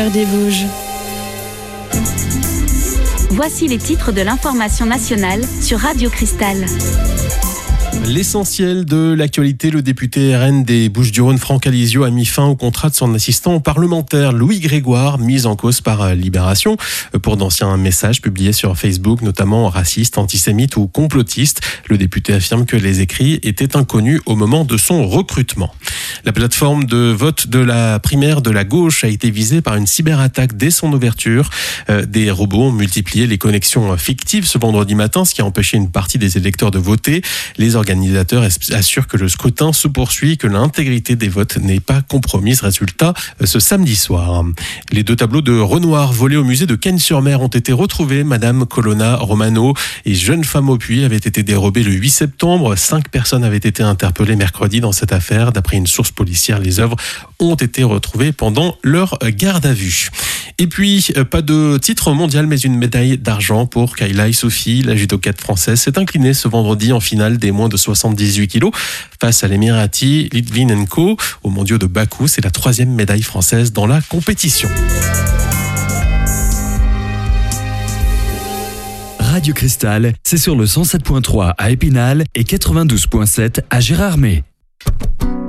des Vosges. Voici les titres de l'information nationale sur Radio Cristal. L'essentiel de l'actualité, le député RN des Bouches-du-Rhône, Franck Alizio, a mis fin au contrat de son assistant parlementaire Louis Grégoire, mis en cause par Libération pour d'anciens messages publiés sur Facebook, notamment racistes, antisémites ou complotistes. Le député affirme que les écrits étaient inconnus au moment de son recrutement. La plateforme de vote de la primaire de la gauche a été visée par une cyberattaque dès son ouverture. Des robots ont multiplié les connexions fictives ce vendredi matin, ce qui a empêché une partie des électeurs de voter. Les organisateurs assurent que le scrutin se poursuit, que l'intégrité des votes n'est pas compromise. Résultat, ce samedi soir. Les 2 tableaux de Renoir volés au musée de Cagnes-sur-Mer ont été retrouvés. Madame Colonna Romano et Jeune femme au puits avaient été dérobés le 8 septembre. 5 personnes avaient été interpellées mercredi dans cette affaire. D'après une source policière, les œuvres ont été retrouvées pendant leur garde à vue. Et puis, pas de titre mondial, mais une médaille d'argent pour Kayla Issoufi. La judokate française s'est inclinée ce vendredi en finale des moins de 78 kilos face à l'Émirati Litvinenko aux mondiaux de Bakou. C'est la 3e médaille française dans la compétition. Radio Cristal, c'est sur le 107.3 à Épinal et 92.7 à Gérardmer.